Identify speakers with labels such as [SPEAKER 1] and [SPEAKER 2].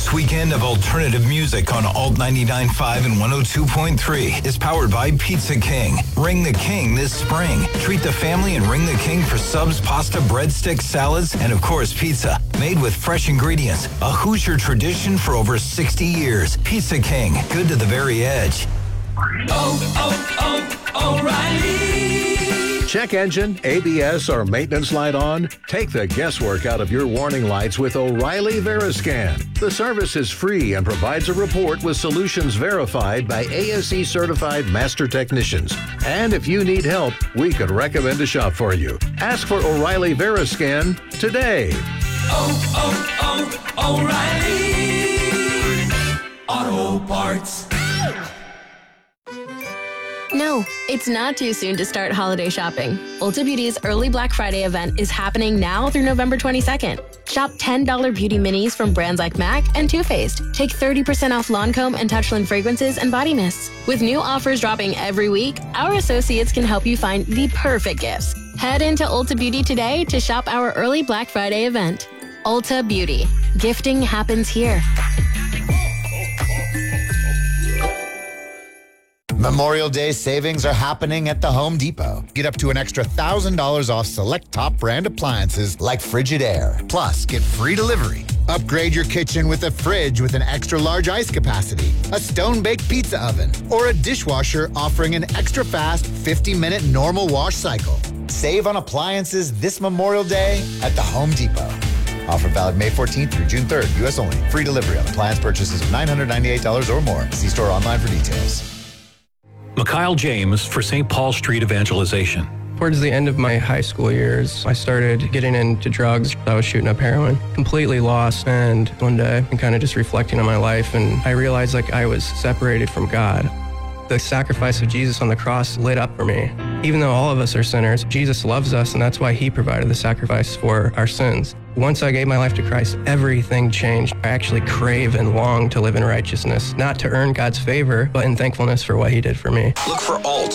[SPEAKER 1] This weekend of alternative music on Alt 99.5 and 102.3 is powered by Pizza King. Ring the King this spring. Treat the family and ring the King for subs, pasta, breadsticks, salads, and of course pizza. Made with fresh ingredients. A Hoosier tradition for over 60 years. Pizza King. Good to the very edge.
[SPEAKER 2] O'Reilly.
[SPEAKER 3] Check engine, ABS, or maintenance light on? Take the guesswork out of your warning lights with O'Reilly Veriscan. The service is free and provides a report with solutions verified by ASE certified master technicians. And if you need help, we could recommend a shop for you. Ask for O'Reilly Veriscan today.
[SPEAKER 2] O'Reilly Auto Parts.
[SPEAKER 4] No, it's not too soon to start holiday shopping. Ulta Beauty's early Black Friday event is happening now through November 22nd. Shop $10 beauty minis from brands like MAC and Too Faced. Take 30% off Lancome and Touchland fragrances and body mists. With new offers dropping every week, our associates can help you find the perfect gifts. Head into Ulta Beauty today to shop our early Black Friday event. Ulta Beauty. Gifting happens here.
[SPEAKER 5] Memorial Day savings are happening at the Home Depot. Get up to an extra $1,000 off select top brand appliances like Frigidaire. Plus, get free delivery. Upgrade your kitchen with a fridge with an extra large ice capacity, a stone-baked pizza oven, or a dishwasher offering an extra fast 50-minute normal wash cycle. Save on appliances this Memorial Day at the Home Depot. Offer valid May 14th through June 3rd. U.S. only. Free delivery on appliance purchases of $998 or more. See store online for details.
[SPEAKER 6] Mikhail James for St. Paul Street Evangelization.
[SPEAKER 7] Towards the end of my high school years, I started getting into drugs. I was shooting up heroin, completely lost. And one day, I'm kind of just reflecting on my life, and I realized like I was separated from God. The sacrifice of Jesus on the cross lit up for me. Even though all of us are sinners, Jesus loves us, and that's why he provided the sacrifice for our sins. Once I gave my life to Christ, everything changed. I actually crave and long to live in righteousness, not to earn God's favor, but in thankfulness for what he did for me.
[SPEAKER 1] Look for Alt